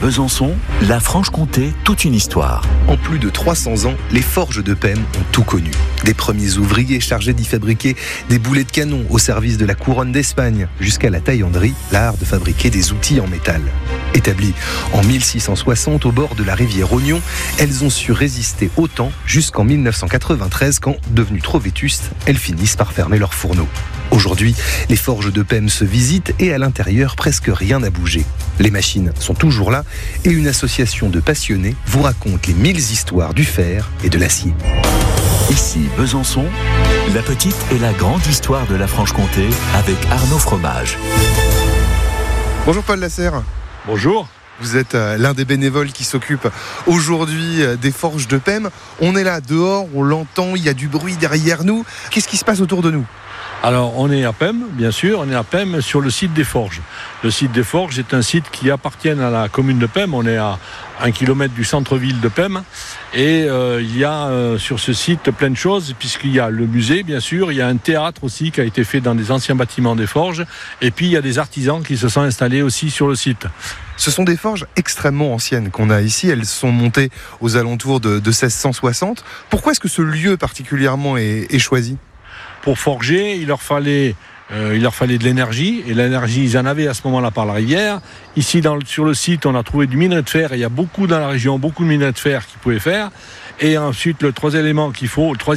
Besançon, la Franche-Comté, toute une histoire. En plus de 300 ans, les forges de Pem ont tout connu. Des premiers ouvriers chargés d'y fabriquer des boulets de canon au service de la couronne d'Espagne, jusqu'à la taillanderie, l'art de fabriquer des outils en métal. Établies en 1660 au bord de la rivière Ognon, elles ont su résister au temps jusqu'en 1993 quand, devenues trop vétustes, elles finissent par fermer leurs fourneaux. Aujourd'hui, les forges de Pem se visitent et à l'intérieur, presque rien n'a bougé. Les machines sont toujours là et une association de passionnés vous raconte les 1000 histoires du fer et de l'acier. Ici, Besançon, la petite et la grande histoire de la Franche-Comté avec Arnaud Fromage. Bonjour Paul Lasserre. Bonjour. Vous êtes l'un des bénévoles qui s'occupe aujourd'hui des forges de Pem. On est là dehors, on l'entend, il y a du bruit derrière nous. Qu'est-ce qui se passe autour de nous ? Alors on est à Pem, bien sûr, on est à Pem sur le site des forges. Le site des forges est un site qui appartient à la commune de Pem, on est à 1 kilomètre du centre-ville de Pem et il y a sur ce site plein de choses puisqu'il y a le musée bien sûr, il y a un théâtre aussi qui a été fait dans des anciens bâtiments des forges et puis il y a des artisans qui se sont installés aussi sur le site. Ce sont des forges extrêmement anciennes qu'on a ici, elles sont montées aux alentours de 1660. Pourquoi est-ce que ce lieu particulièrement est choisi ? Pour forger, il leur fallait de l'énergie, et l'énergie, ils en avaient à ce moment-là par la rivière. Ici, sur le site, on a trouvé du minerai de fer, et il y a beaucoup dans la région, beaucoup de minerai de fer qu'ils pouvaient faire. Et ensuite, le troisième élément qu'il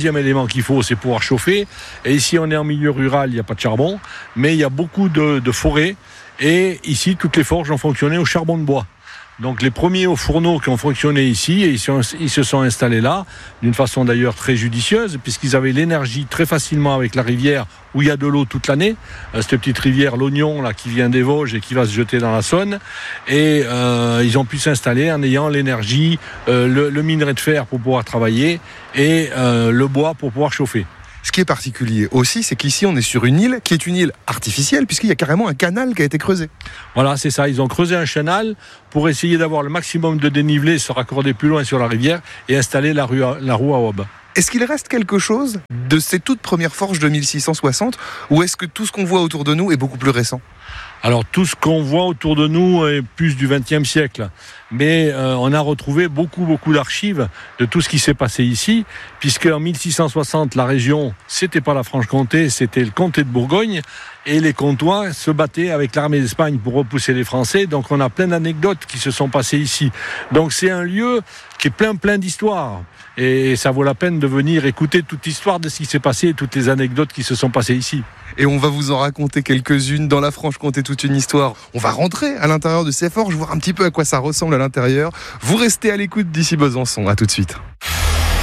faut, c'est pouvoir chauffer. Et ici, on est en milieu rural, il n'y a pas de charbon, mais il y a beaucoup de forêts. Et ici, toutes les forges ont fonctionné au charbon de bois. Donc les premiers hauts fourneaux qui ont fonctionné ici, et ils se sont installés là, d'une façon d'ailleurs très judicieuse, puisqu'ils avaient l'énergie très facilement avec la rivière où il y a de l'eau toute l'année, cette petite rivière, l'Ognon, là, qui vient des Vosges et qui va se jeter dans la Saône, et ils ont pu s'installer en ayant l'énergie, le minerai de fer pour pouvoir travailler, et le bois pour pouvoir chauffer. Ce qui est particulier aussi, c'est qu'ici on est sur une île qui est une île artificielle puisqu'il y a carrément un canal qui a été creusé. Voilà, c'est ça. Ils ont creusé un canal pour essayer d'avoir le maximum de dénivelé, se raccorder plus loin sur la rivière et installer la roue à Aube. Est-ce qu'il reste quelque chose de ces toutes premières forges de 1660 ou est-ce que tout ce qu'on voit autour de nous est beaucoup plus récent ? Alors tout ce qu'on voit autour de nous est plus du XXe siècle, mais on a retrouvé beaucoup d'archives de tout ce qui s'est passé ici, puisque en 1660 la région, c'était pas la Franche-Comté, c'était le comté de Bourgogne, et les comtois se battaient avec l'armée d'Espagne pour repousser les Français, donc on a plein d'anecdotes qui se sont passées ici. Donc c'est un lieu qui est plein d'histoires, et ça vaut la peine de venir écouter toute l'histoire de ce qui s'est passé, toutes les anecdotes qui se sont passées ici. Et on va vous en raconter quelques-unes dans la Franche-Comté, toute une histoire. On va rentrer à l'intérieur de ces forges, voir un petit peu à quoi ça ressemble à l'intérieur. Vous restez à l'écoute d'ici Besançon. À tout de suite.